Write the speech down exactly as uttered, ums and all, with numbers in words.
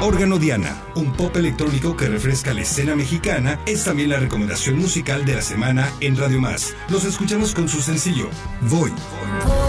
Órgano Diana, un pop electrónico que refresca la escena mexicana, es también la recomendación musical de la semana en Radio Más. Los escuchamos con su sencillo, Voy. Voy.